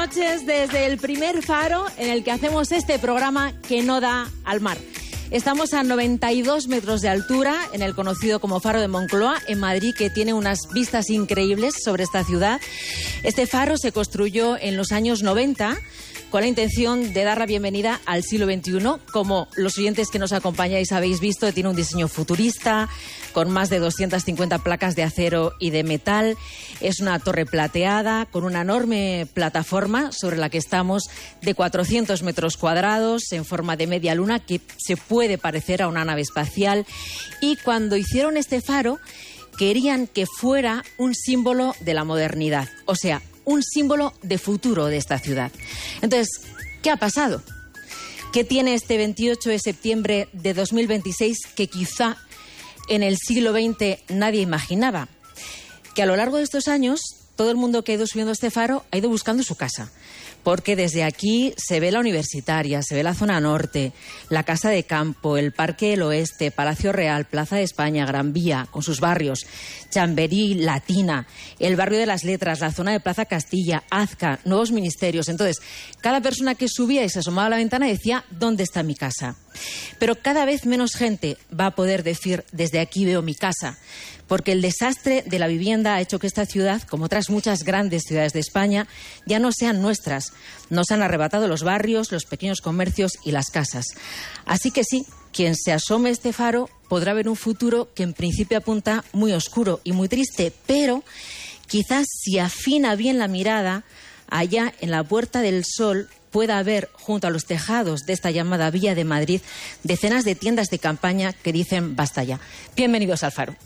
noches desde el primer faro en el que hacemos este programa que no da al mar. Estamos a 92 metros de altura en el conocido como Faro de Moncloa, en Madrid, que tiene unas vistas increíbles sobre esta ciudad. Este faro se construyó en los años 90 con la intención de dar la bienvenida al siglo XXI. Como los oyentes que nos acompañáis habéis visto, tiene un diseño futurista, con más de 250 placas de acero y de metal. Es una torre plateada, con una enorme plataforma sobre la que estamos, de 400 metros cuadrados, en forma de media luna, que se puede parecer a una nave espacial. Y cuando hicieron este faro, querían que fuera un símbolo de la modernidad, o sea, un símbolo de futuro de esta ciudad. Entonces, ¿qué ha pasado? ¿Qué tiene este 28 de septiembre de 2026 que quizá en el siglo XX nadie imaginaba? Que a lo largo de estos años, todo el mundo que ha ido subiendo este faro ha ido buscando su casa. Porque desde aquí se ve la Universitaria, se ve la zona norte, la Casa de Campo, el Parque del Oeste, Palacio Real, Plaza de España, Gran Vía, con sus barrios, Chamberí, Latina, el barrio de las Letras, la zona de Plaza Castilla, Azca, nuevos ministerios. Entonces, cada persona que subía y se asomaba a la ventana decía, ¿dónde está mi casa? Pero cada vez menos gente va a poder decir, desde aquí veo mi casa, porque el desastre de la vivienda ha hecho que esta ciudad, como otras muchas grandes ciudades de España, ya no sean nuestras. Nos han arrebatado los barrios, los pequeños comercios y las casas. Así que sí, quien se asome a este faro podrá ver un futuro que en principio apunta muy oscuro y muy triste, pero quizás si afina bien la mirada, allá en la Puerta del Sol pueda haber, junto a los tejados de esta llamada Villa de Madrid, decenas de tiendas de campaña que dicen basta ya. Bienvenidos al faro.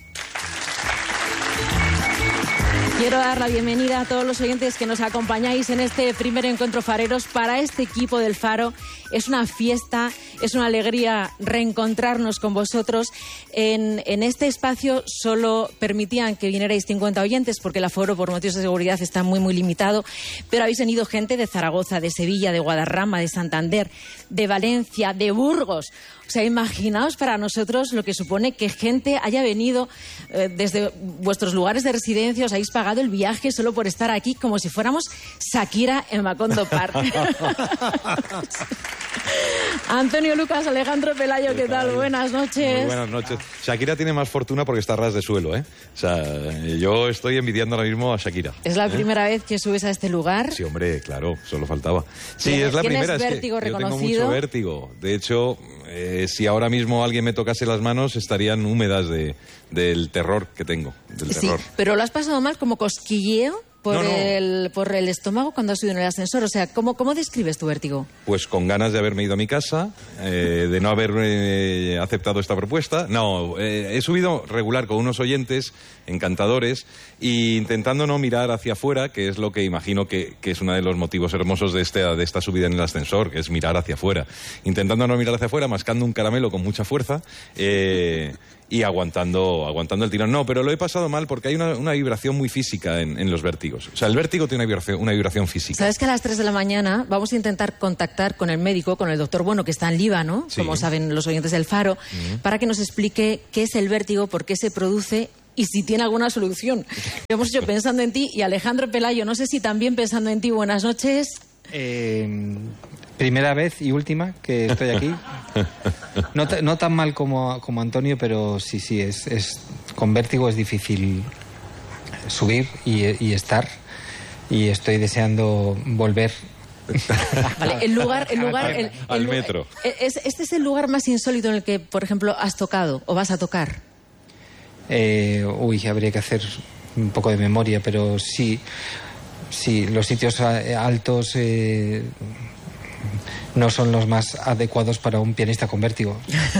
Quiero dar la bienvenida a todos los oyentes que nos acompañáis en este primer encuentro fareros. Para este equipo del Faro es una fiesta, es una alegría reencontrarnos con vosotros. En este espacio solo permitían que vinierais 50 oyentes porque el aforo por motivos de seguridad está muy, muy limitado. Pero habéis venido gente de Zaragoza, de Sevilla, de Guadarrama, de Santander, de Valencia, de Burgos. O sea, imaginaos para nosotros lo que supone que gente haya venido desde vuestros lugares de residencia, os habéis pagado el viaje solo por estar aquí, como si fuéramos Shakira en Macondo Park. Antonio Lucas, Alejandro Pelayo, ¿qué tal? Buenas noches. Muy buenas noches. Shakira tiene más fortuna porque está a ras de suelo, ¿eh? O sea, yo estoy envidiando ahora mismo a Shakira. ¿Es la primera vez que subes a este lugar? Sí, hombre, claro, solo faltaba. Sí, es la primera. ¿Tienes vértigo reconocido? Yo tengo mucho vértigo. De hecho, si ahora mismo alguien me tocase las manos, estarían húmedas del terror que tengo. Del terror. Sí, pero lo has pasado mal como cosquilleo por el estómago cuando has subido en el ascensor. O sea, ¿cómo describes tu vértigo? Pues con ganas de haberme ido a mi casa, de no haber aceptado esta propuesta. No, he subido regular con unos oyentes encantadores e intentando no mirar hacia afuera, que es lo que imagino que es uno de los motivos hermosos de esta subida en el ascensor, que es mirar hacia afuera. Intentando no mirar hacia afuera, mascando un caramelo con mucha fuerza y aguantando el tirón. No, pero lo he pasado mal porque hay una vibración muy física en los vértigos. O sea, el vértigo tiene una vibración física. ¿Sabes que a las 3 de la mañana vamos a intentar contactar con el médico, con el doctor Bueno, que está en Líbano, sí, como saben los oyentes del Faro, para que nos explique qué es el vértigo, por qué se produce y si tiene alguna solución? Lo hemos hecho pensando en ti. Y Alejandro Pelayo, no sé si también pensando en ti. Buenas noches. Primera vez y última que estoy aquí. No tan mal como Antonio, pero sí, con vértigo es difícil subir y estar. Y estoy deseando volver. Vale, el lugar al metro. Este es el lugar más insólito en el que, por ejemplo, has tocado o vas a tocar. Habría que hacer un poco de memoria, pero sí, los sitios altos no son los más adecuados para un pianista con vértigo.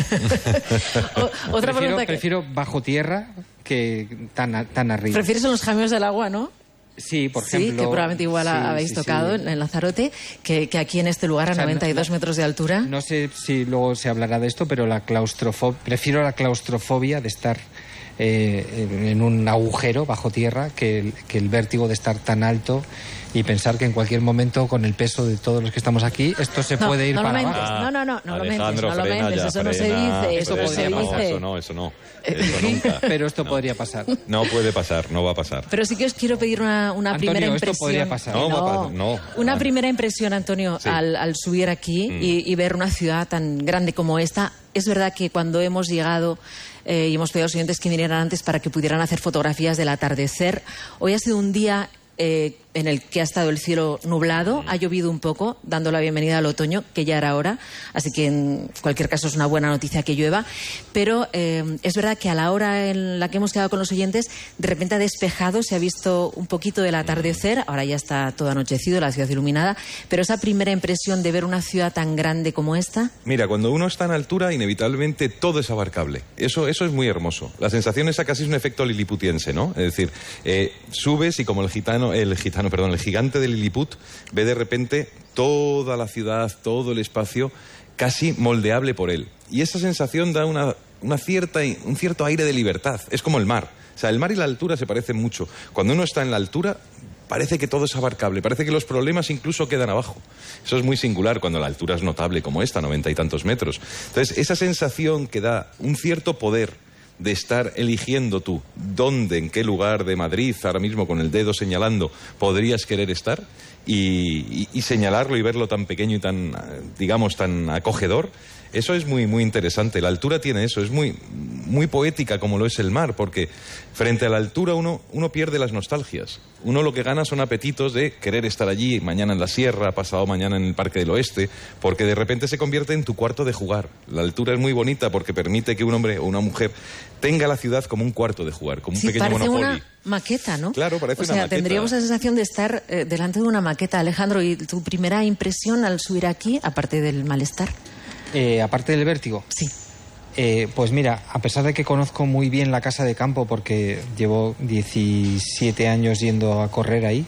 Otra pregunta prefiero bajo tierra que tan arriba. ¿Prefieres en los jamios del agua, no? Sí, por ejemplo. Sí, que probablemente igual habéis tocado en Lanzarote, que aquí en este lugar a 92 metros de altura. No sé si luego se hablará de esto, pero prefiero la claustrofobia de estar en un agujero bajo tierra que el vértigo de estar tan alto y pensar que en cualquier momento, con el peso de todos los que estamos aquí, esto se puede ir para abajo. No lo mentes, eso no se dice, eso podría pasar. Eso nunca. Pero esto podría pasar. No puede pasar, no va a pasar. Pero sí que os quiero pedir una primera impresión. Esto podría pasar. Una primera impresión, Antonio, sí. al subir aquí y ver una ciudad tan grande como esta. Es verdad que cuando hemos llegado y hemos pedido a los oyentes que vinieran antes para que pudieran hacer fotografías del atardecer, hoy ha sido un día en el que ha estado el cielo nublado, ha llovido un poco, dando la bienvenida al otoño, que ya era hora, así que en cualquier caso es una buena noticia que llueva, pero es verdad que a la hora en la que hemos quedado con los oyentes, de repente ha despejado, se ha visto un poquito del atardecer, ahora ya está todo anochecido, la ciudad iluminada, pero esa primera impresión de ver una ciudad tan grande como esta... Mira, cuando uno está en altura, inevitablemente todo es abarcable, eso es muy hermoso. La sensación esa casi es un efecto liliputiense, ¿no? Es decir, subes y como el gigante de Lilliput ve de repente toda la ciudad, todo el espacio casi moldeable por él. Y esa sensación da un cierto aire de libertad. Es como el mar. O sea, el mar y la altura se parecen mucho. Cuando uno está en la altura, parece que todo es abarcable, parece que los problemas incluso quedan abajo. Eso es muy singular cuando la altura es notable como esta, 90 y tantos metros. Entonces, esa sensación que da un cierto poder de estar eligiendo tú dónde, en qué lugar de Madrid, ahora mismo con el dedo señalando, podrías querer estar y señalarlo y verlo tan pequeño y tan, digamos, tan acogedor, eso es muy, muy interesante. La altura tiene eso, es muy, muy poética como lo es el mar, porque frente a la altura uno pierde las nostalgias. Uno lo que gana son apetitos de querer estar allí, mañana en la sierra, pasado mañana en el Parque del Oeste, porque de repente se convierte en tu cuarto de jugar. La altura es muy bonita porque permite que un hombre o una mujer tenga la ciudad como un cuarto de jugar, como un pequeño Monopoly. Una maqueta, ¿no? Claro, parece una maqueta. O sea, tendríamos la sensación de estar delante de una maqueta. Alejandro, ¿y tu primera impresión al subir aquí, aparte del malestar? Aparte del vértigo. Sí. Pues mira, a pesar de que conozco muy bien la casa de campo porque llevo 17 años yendo a correr ahí,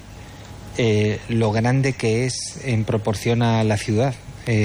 lo grande que es en proporción a la ciudad.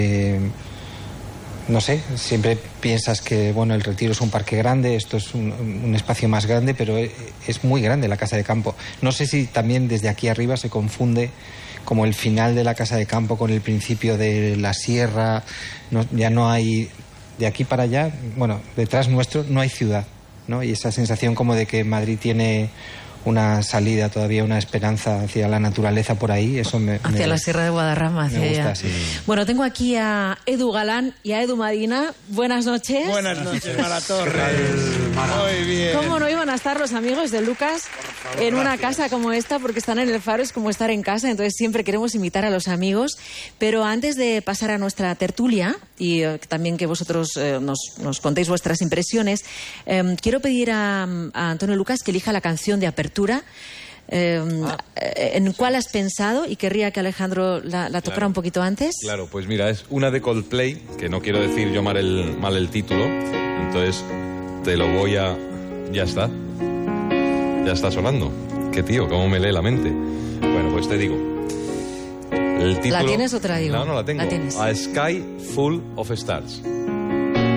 No sé, siempre piensas que bueno, el Retiro es un parque grande, esto es un espacio más grande, pero es muy grande la casa de campo. No sé si también desde aquí arriba se confunde como el final de la casa de campo con el principio de la sierra. Ya no hay, de aquí para allá, bueno, detrás nuestro no hay ciudad, ¿no? Y esa sensación como de que Madrid tiene una salida, todavía una esperanza hacia la naturaleza por ahí, eso hacia la Sierra de Guadarrama, hacia me gusta, allá. Sí. Bueno, tengo aquí a Edu Galán y a Edu Madina. Buenas noches. Buenas noches, Maratorres. Muy bien. ¿Cómo no iban a estar los amigos de Lucas en una casa como esta? Porque están en el Faro, es como estar en casa, entonces siempre queremos invitar a los amigos. Pero antes de pasar a nuestra tertulia y también que vosotros nos contéis vuestras impresiones, quiero pedir a Antonio Lucas que elija la canción de apertura. ¿En cuál has pensado? Y querría que Alejandro la tocara un poquito antes. Claro, pues mira, es una de Coldplay, que no quiero decir yo mal el título, entonces te lo voy a... Ya está sonando. Qué tío, cómo me lee la mente. Bueno, pues te digo. El título... ¿La tienes o te la digo? No la tengo. La tienes. A Sky Full of Stars.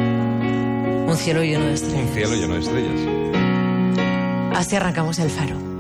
Un cielo lleno de estrellas. Un cielo lleno de estrellas. Así arrancamos el Faro.